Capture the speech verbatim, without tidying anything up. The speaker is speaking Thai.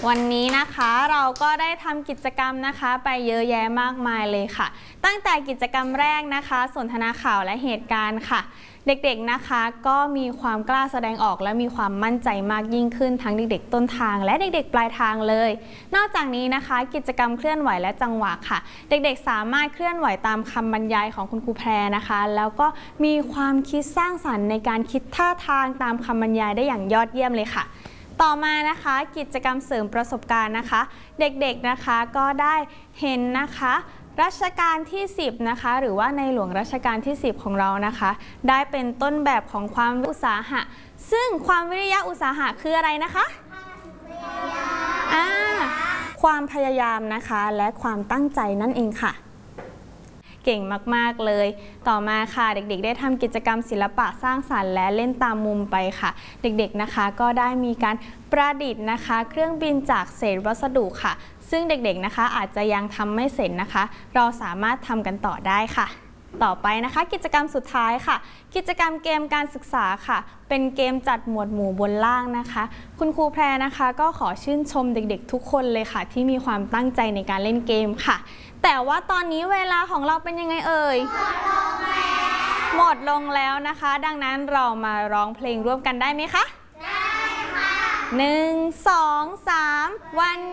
วันนี้นะคะเราก็ได้ทำกิจกรรมนะคะไปเยอะแยะมากมายเลยค่ะตั้งแต่กิจกรรมแรกนะคะสนทนาข่าวและเหตุการณ์ค่ะเด็กๆนะคะก็มีความกล้าแสดงออกและมีความมั่นใจมากยิ่งขึ้นทั้งเด็กๆต้นทางและเด็กๆปลายทางเลยนอกจากนี้นะคะกิจกรรมเคลื่อนไหวและจังหวะค่ะเด็กๆสามารถเคลื่อนไหวตามคำบรรยายของคุณครูแพรนะคะแล้วก็มีความคิดสร้างสรรค์ในการคิดท่าทางตามคำบรรยายได้อย่างยอดเยี่ยมเลยค่ะต่อมานะคะกิจกรรมเสริมประสบการณ์นะคะเด็กๆนะคะก็ได้เห็นนะคะรัชกาลที่สิบนะคะหรือว่าในหลวงรัชกาลที่สิบของเรานะคะได้เป็นต้นแบบของความอุตสาหะซึ่งความวิริยะอุตสาหะคืออะไรนะคะอ่าความพยายามนะคะและความตั้งใจนั่นเองค่ะเก่งมากๆเลยต่อมาค่ะเด็กๆได้ทำกิจกรรมศิลปะสร้างสรรค์และเล่นตามมุมไปค่ะเด็กๆนะคะก็ได้มีการประดิษฐ์นะคะเครื่องบินจากเศษวัสดุค่ะซึ่งเด็กๆนะคะอาจจะยังทำไม่เสร็จนะคะเราสามารถทำกันต่อได้ค่ะต่อไปนะคะกิจกรรมสุดท้ายค่ะกิจกรรมเกมการศึกษาค่ะเป็นเกมจัดหมวดหมู่บนล่างนะคะคุณครูแพรนะคะก็ขอชื่นชมเด็กๆทุกคนเลยค่ะที่มีความตั้งใจในการเล่นเกมค่ะแต่ว่าตอนนี้เวลาของเราเป็นยังไงเอ่ยหมดลงแล้วนะคะดังนั้นเรามาร้องเพลงร่วมกันได้ไหมคะได้ค่ะหนึ่งสองสามวัน